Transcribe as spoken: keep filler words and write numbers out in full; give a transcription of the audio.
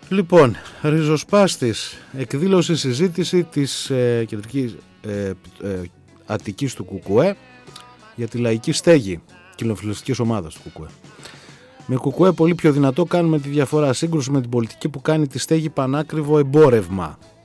Λοιπόν, ριζοσπάστης, εκδήλωση συζήτηση της ε, κεντρικής ε, ε, Αττικής του Κουκουέ για τη λαϊκή στέγη κοινοβουλευτικής ομάδας του Κουκουέ. Με Κουκουέ πολύ πιο δυνατό κάνουμε τη διαφορά, σύγκρουση με την πολιτική που κάνει τη στέγη πανάκριβο εμπόρευμα.